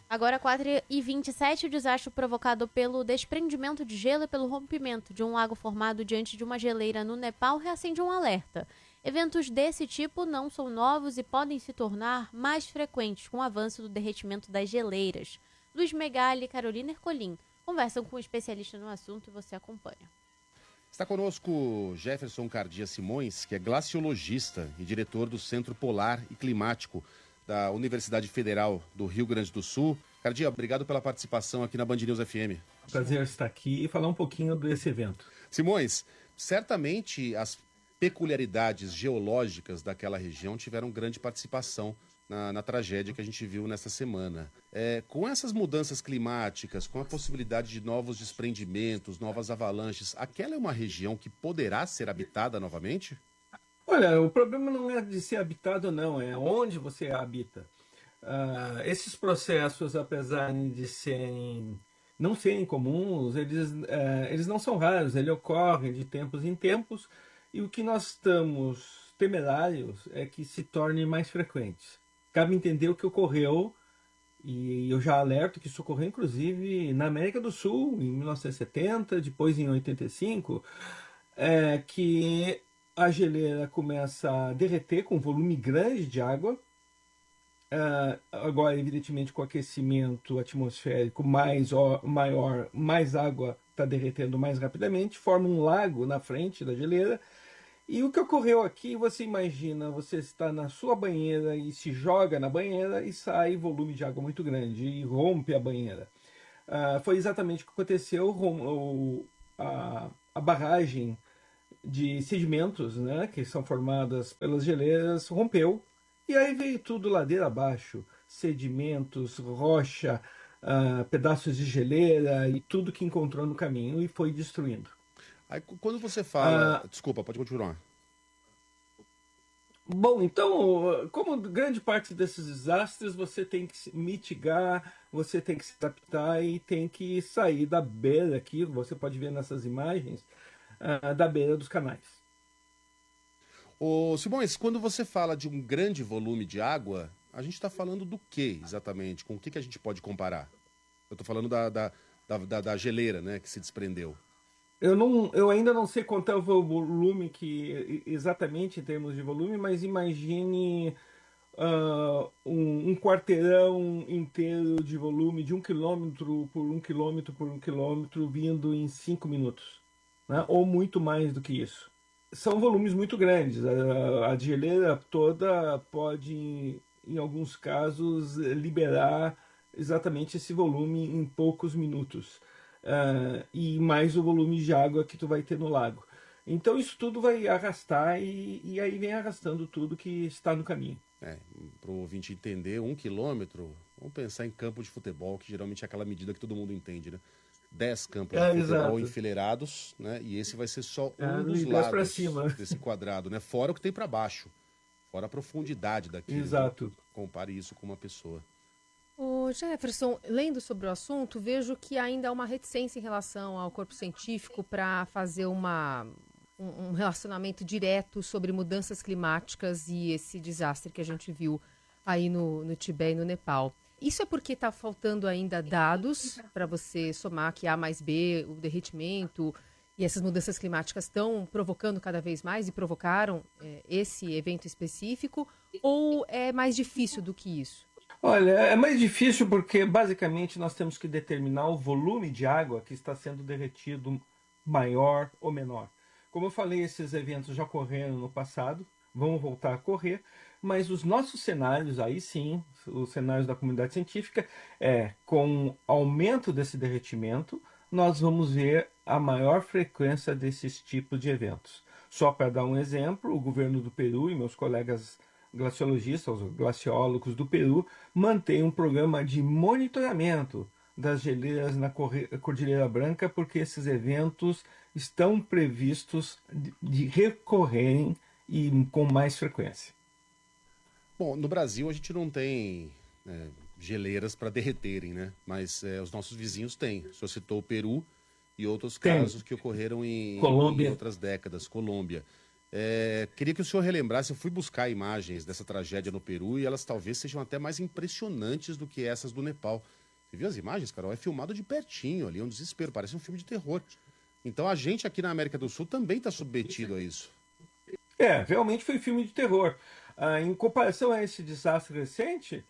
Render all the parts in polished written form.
Agora, 4h27, o desastre provocado pelo desprendimento de gelo e pelo rompimento de um lago formado diante de uma geleira no Nepal reacende um alerta. Eventos desse tipo não são novos e podem se tornar mais frequentes com o avanço do derretimento das geleiras. Luiz Megali e Carolina Ercolim conversam com um especialista no assunto e você acompanha. Está conosco Jefferson Cardia Simões, que é glaciologista e diretor do Centro Polar e Climático da Universidade Federal do Rio Grande do Sul. Cardia, obrigado pela participação aqui na Band News FM. Prazer estar aqui e falar um pouquinho desse evento. Simões, certamente as peculiaridades geológicas daquela região tiveram grande participação na tragédia que a gente viu nessa semana. Com essas mudanças climáticas, com a possibilidade de novos desprendimentos, novas avalanches, aquela é uma região que poderá ser habitada novamente? Olha, o problema não é de ser habitado, não, é onde você habita. Esses processos, apesar de não serem comuns, eles não são raros, eles ocorrem de tempos em tempos, e o que nós estamos temerários é que se tornem mais frequentes. Cabe entender o que ocorreu, e eu já alerto que isso ocorreu inclusive na América do Sul, em 1970, depois em 85, que a geleira começa a derreter com um volume grande de água. Agora, evidentemente, com o aquecimento atmosférico maior, mais água está derretendo mais rapidamente, forma um lago na frente da geleira. E o que ocorreu aqui, você imagina, você está na sua banheira e se joga na banheira e sai volume de água muito grande e rompe a banheira. Foi exatamente o que aconteceu. A barragem de sedimentos, né, que são formadas pelas geleiras, rompeu, e aí veio tudo ladeira abaixo, sedimentos, rocha, pedaços de geleira e tudo que encontrou no caminho, e foi destruindo. Aí, quando você fala... Desculpa, pode continuar. Bom, então, como grande parte desses desastres, você tem que mitigar, você tem que se adaptar e tem que sair da beira aqui, você pode ver nessas imagens, da beira dos canais. Ô, Simões, quando você fala de um grande volume de água, a gente está falando do que exatamente? Com o que a gente pode comparar? Eu estou falando da geleira, né, que se desprendeu. Eu ainda não sei quanto é o volume exatamente em termos de volume, mas imagine um quarteirão inteiro de volume de 1 quilômetro por 1 quilômetro por 1 quilômetro vindo em 5 minutos, né? Ou muito mais do que isso. São volumes muito grandes. A geleira toda pode, em alguns casos, liberar exatamente esse volume em poucos minutos. E mais o volume de água que tu vai ter no lago. Então isso tudo vai arrastar e aí vem arrastando tudo que está no caminho. Para o ouvinte entender, 1 quilômetro, vamos pensar em campo de futebol, que geralmente é aquela medida que todo mundo entende, né? 10 campos de futebol enfileirados, né? E esse vai ser só um dos lados desse quadrado, né? Fora o que tem para baixo, fora a profundidade daquilo. Exato. Então, compare isso com uma pessoa. Ô Jefferson, lendo sobre o assunto, vejo que ainda há uma reticência em relação ao corpo científico para fazer um relacionamento direto sobre mudanças climáticas e esse desastre que a gente viu aí no Tibete e no Nepal. Isso é porque está faltando ainda dados para você somar que A mais B, o derretimento e essas mudanças climáticas estão provocando cada vez mais e provocaram esse evento específico, ou é mais difícil do que isso? Olha, é mais difícil porque basicamente nós temos que determinar o volume de água que está sendo derretido, maior ou menor. Como eu falei, esses eventos já ocorreram no passado, vão voltar a ocorrer, mas os nossos cenários, aí sim, os cenários da comunidade científica, com aumento desse derretimento, nós vamos ver a maior frequência desses tipos de eventos. Só para dar um exemplo, o governo do Peru e meus colegas glaciologistas, os glaciólogos do Peru, mantêm um programa de monitoramento das geleiras na Cordilheira Branca, porque esses eventos estão previstos de recorrerem e com mais frequência. Bom, no Brasil a gente não tem geleiras para derreterem, né? Mas os nossos vizinhos têm. O senhor citou o Peru e outros casos que ocorreram em outras décadas. Colômbia. Queria que o senhor relembrasse, eu fui buscar imagens dessa tragédia no Peru e elas talvez sejam até mais impressionantes do que essas do Nepal. Você viu as imagens, Carol? É filmado de pertinho ali, é um desespero, parece um filme de terror. Então a gente aqui na América do Sul também está submetido a isso. Realmente foi filme de terror. Em comparação a esse desastre recente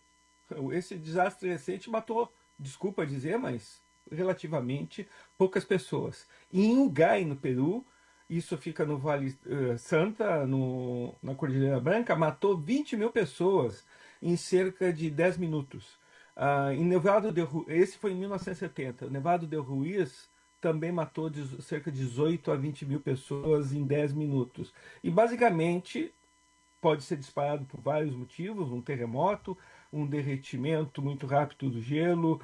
matou, desculpa dizer, mas relativamente poucas pessoas. Em Ugai, no Peru, isso fica no Vale Santa, na Cordilheira Branca, matou 20 mil pessoas em cerca de 10 minutos. Em Nevado de Ruiz, esse foi em 1970, Nevado de Ruiz também matou cerca de 18 a 20 mil pessoas em 10 minutos. E basicamente pode ser disparado por vários motivos, um terremoto, um derretimento muito rápido do gelo,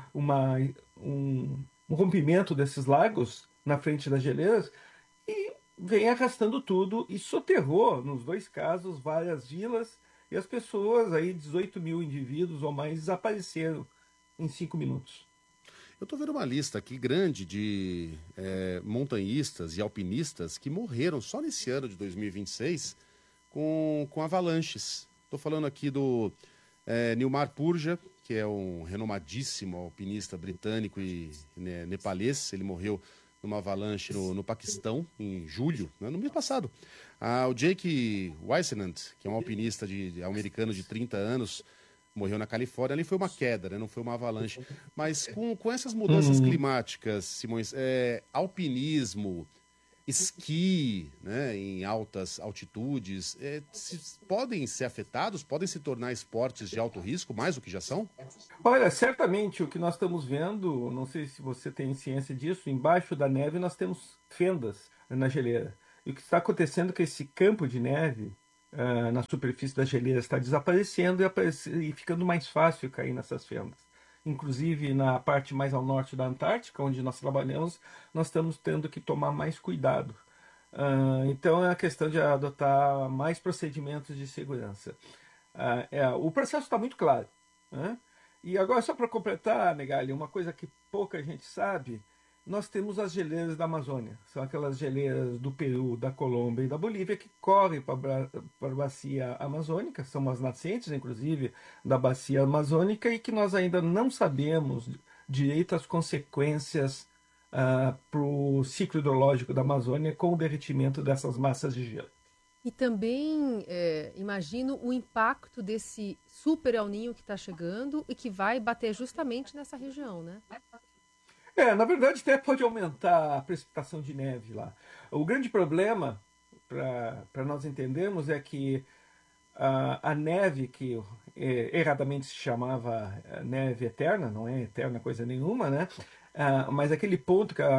um rompimento desses lagos na frente das geleiras, e vem arrastando tudo e soterrou, nos dois casos, várias vilas, e as pessoas, aí 18 mil indivíduos ou mais, desapareceram em 5 minutos. Eu estou vendo uma lista aqui grande de montanhistas e alpinistas que morreram só nesse ano de 2026 com avalanches. Estou falando aqui do Nilmar Purja, que é um renomadíssimo alpinista britânico e nepalês. Ele morreu numa avalanche no Paquistão, em julho, né, no mês passado. O Jake Weissenant, que é um alpinista americano de 30 anos, morreu na Califórnia. Ali foi uma queda, né, não foi uma avalanche. Mas com essas mudanças climáticas, Simões, alpinismo, esqui, né, em altas altitudes, podem ser afetados, podem se tornar esportes de alto risco, mais do que já são? Olha, certamente o que nós estamos vendo, não sei se você tem ciência disso, embaixo da neve nós temos fendas na geleira. E o que está acontecendo é que esse campo de neve na superfície da geleira está desaparecendo e ficando mais fácil cair nessas fendas. Inclusive na parte mais ao norte da Antártica, onde nós trabalhamos, nós estamos tendo que tomar mais cuidado. Então é a questão de adotar mais procedimentos de segurança. O processo está muito claro, né? E agora, só para completar, Megali, uma coisa que pouca gente sabe, nós temos as geleiras da Amazônia. São aquelas geleiras do Peru, da Colômbia e da Bolívia que correm para a bacia amazônica, são as nascentes, inclusive, da bacia amazônica, e que nós ainda não sabemos direito as consequências para o ciclo hidrológico da Amazônia com o derretimento dessas massas de gelo. E também imagino o impacto desse super El Niño que está chegando e que vai bater justamente nessa região, né? Na verdade, até pode aumentar a precipitação de neve lá. O grande problema, para nós entendermos, é que a neve, que erradamente se chamava neve eterna, não é eterna coisa nenhuma, né? Mas aquele ponto que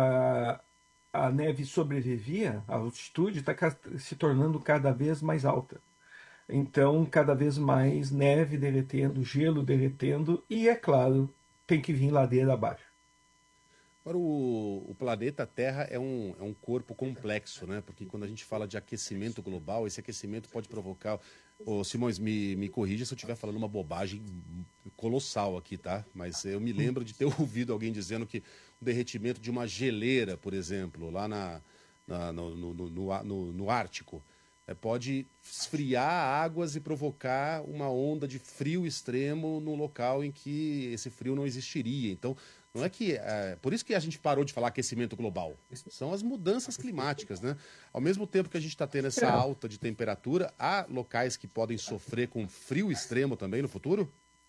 a neve sobrevivia, a altitude está se tornando cada vez mais alta. Então, cada vez mais neve derretendo, gelo derretendo, e, é claro, tem que vir ladeira abaixo. Agora, o planeta Terra é um corpo complexo, né? Porque quando a gente fala de aquecimento global, esse aquecimento pode provocar... Simões, me corrija se eu estiver falando uma bobagem colossal aqui, tá? Mas eu me lembro de ter ouvido alguém dizendo que o derretimento de uma geleira, por exemplo, lá no Ártico, pode esfriar águas e provocar uma onda de frio extremo no local em que esse frio não existiria. Então, não é que... por isso que a gente parou de falar aquecimento global. São as mudanças climáticas, né? Ao mesmo tempo que a gente está tendo essa alta de temperatura, há locais que podem sofrer com frio extremo também no futuro?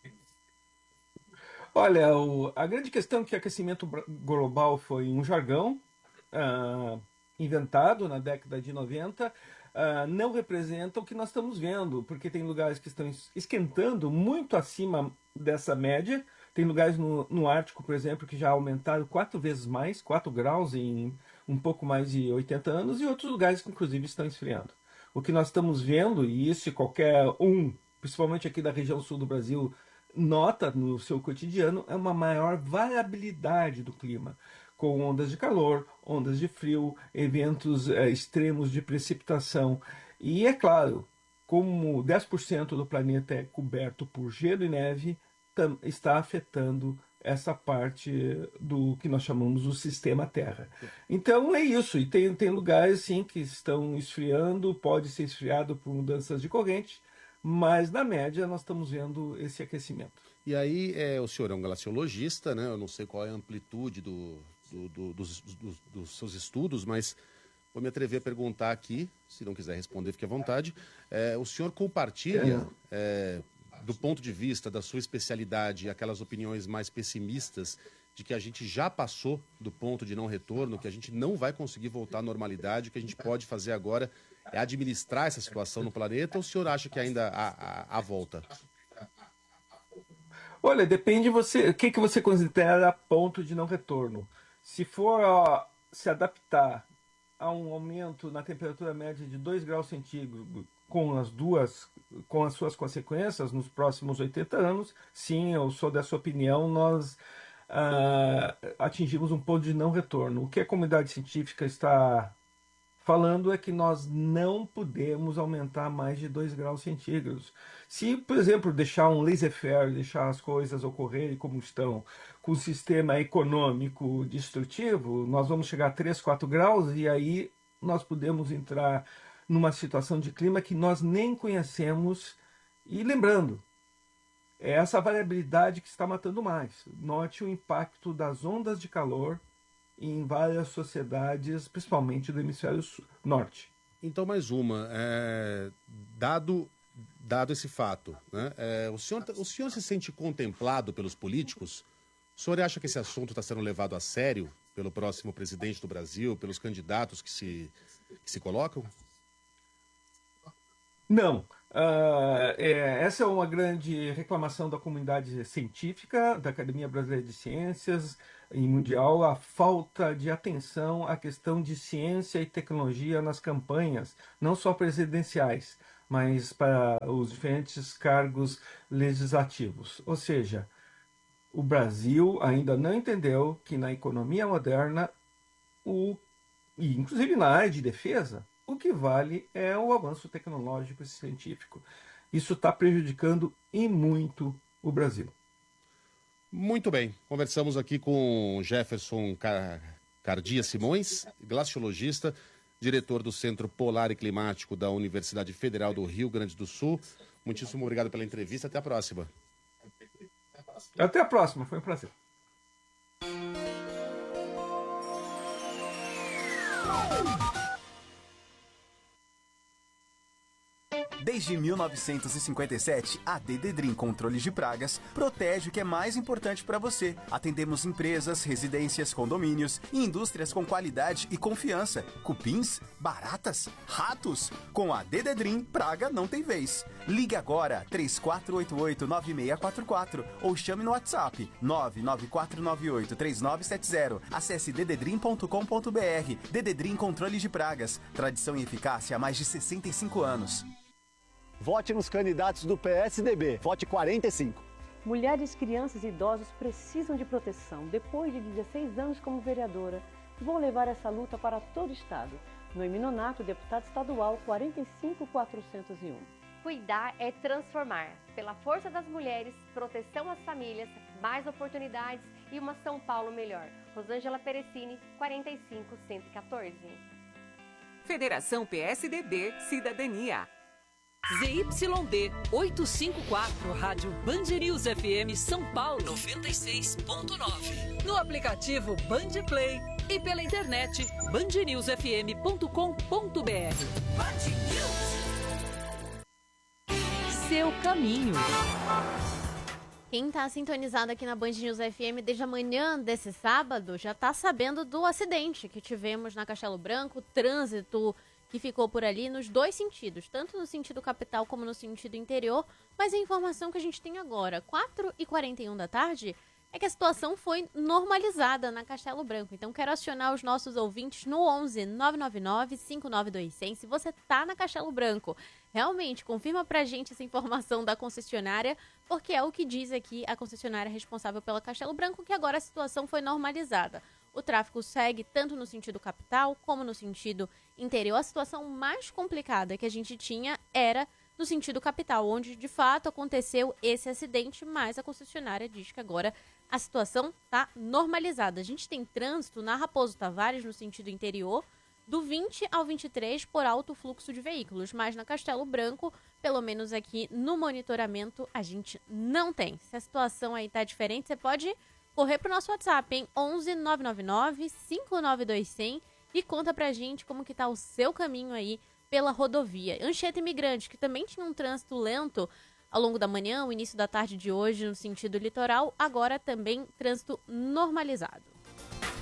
Olha, a grande questão é que aquecimento global foi um jargão inventado na década de 90, não representa o que nós estamos vendo, porque tem lugares que estão esquentando muito acima dessa média. Tem lugares no Ártico, por exemplo, que já aumentaram 4 vezes mais, 4 graus em um pouco mais de 80 anos, e outros lugares que, inclusive, estão esfriando. O que nós estamos vendo, e isso qualquer principalmente aqui da região sul do Brasil, nota no seu cotidiano, é uma maior variabilidade do clima, com ondas de calor, ondas de frio, eventos extremos de precipitação. E, é claro, como 10% do planeta é coberto por gelo e neve, está afetando essa parte do que nós chamamos do sistema Terra. Então é isso, e tem lugares sim que estão esfriando, pode ser esfriado por mudanças de corrente, mas na média nós estamos vendo esse aquecimento. E aí, o senhor é um glaciologista, né? Eu não sei qual é a amplitude dos seus estudos, mas vou me atrever a perguntar aqui, se não quiser responder, fique à vontade. O senhor compartilha, do ponto de vista da sua especialidade, aquelas opiniões mais pessimistas de que a gente já passou do ponto de não retorno, que a gente não vai conseguir voltar à normalidade, o que a gente pode fazer agora é administrar essa situação no planeta, ou o senhor acha que ainda há volta? Olha, depende o que você considera ponto de não retorno. Se for se adaptar a um aumento na temperatura média de 2 graus centígrados com as suas consequências nos próximos 80 anos, sim, eu sou dessa opinião, nós atingimos um ponto de não retorno. O que a comunidade científica está falando é que nós não podemos aumentar mais de 2 graus centígrados. Se, por exemplo, deixar um laissez-faire, deixar as coisas ocorrerem como estão, com um sistema econômico destrutivo, nós vamos chegar a 3, 4 graus e aí nós podemos entrar numa situação de clima que nós nem conhecemos. E lembrando, é essa variabilidade que está matando mais. Note o impacto das ondas de calor em várias sociedades, principalmente do hemisfério norte. Então, mais uma. Dado esse fato, né, o senhor se sente contemplado pelos políticos? O senhor acha que esse assunto está sendo levado a sério pelo próximo presidente do Brasil, pelos candidatos que se colocam? Não. Essa é uma grande reclamação da comunidade científica, da Academia Brasileira de Ciências e mundial, a falta de atenção à questão de ciência e tecnologia nas campanhas, não só presidenciais, mas para os diferentes cargos legislativos. Ou seja, o Brasil ainda não entendeu que na economia moderna, e inclusive na área de defesa, o que vale é o avanço tecnológico e científico. Isso está prejudicando e muito o Brasil. Muito bem. Conversamos aqui com Jefferson Cardia Simões, glaciologista, diretor do Centro Polar e Climático da Universidade Federal do Rio Grande do Sul. Muitíssimo obrigado pela entrevista. Até a próxima. Até a próxima. Foi um prazer. Desde 1957, a Dededrim Controles de Pragas protege o que é mais importante para você. Atendemos empresas, residências, condomínios e indústrias com qualidade e confiança. Cupins, baratas, ratos. Com a Dededrim, praga não tem vez. Ligue agora 3488-9644 ou chame no WhatsApp 99498-3970. Acesse dededrim.com.br. Dededrim Controles de Pragas. Tradição e eficácia há mais de 65 anos. Vote nos candidatos do PSDB. Vote 45. Mulheres, crianças e idosos precisam de proteção. Depois de 16 anos como vereadora, vou levar essa luta para todo o Estado. Noemi Nonato, deputado estadual 45401. Cuidar é transformar. Pela força das mulheres, proteção às famílias, mais oportunidades e uma São Paulo melhor. Rosângela Perecini, 45114. Federação PSDB Cidadania. ZYD 854, Rádio Band News FM São Paulo 96.9. No aplicativo Band Play e pela internet bandnewsfm.com.br. Band News. Seu caminho. Quem está sintonizado aqui na Band News FM desde a manhã desse sábado já está sabendo do acidente que tivemos na Castelo Branco, trânsito que ficou por ali nos dois sentidos, tanto no sentido capital como no sentido interior, mas a informação que a gente tem agora, 4h41 da tarde, é que a situação foi normalizada na Castelo Branco. Então quero acionar os nossos ouvintes no 11 999 592100, se você tá na Castelo Branco. Realmente, confirma pra gente essa informação da concessionária, porque é o que diz aqui a concessionária responsável pela Castelo Branco, que agora a situação foi normalizada. O tráfego segue tanto no sentido capital como no sentido interior. A situação mais complicada que a gente tinha era no sentido capital, onde de fato aconteceu esse acidente, mas a concessionária diz que agora a situação está normalizada. A gente tem trânsito na Raposo Tavares, no sentido interior, do 20 ao 23 por alto fluxo de veículos, mas na Castelo Branco, pelo menos aqui no monitoramento, a gente não tem. Se a situação aí tá diferente, você pode correr pro nosso WhatsApp, hein? 11 999 592 100 e conta pra gente como que tá o seu caminho aí pela rodovia. Anchieta Imigrante, que também tinha um trânsito lento ao longo da manhã, o início da tarde de hoje no sentido litoral, agora também trânsito normalizado.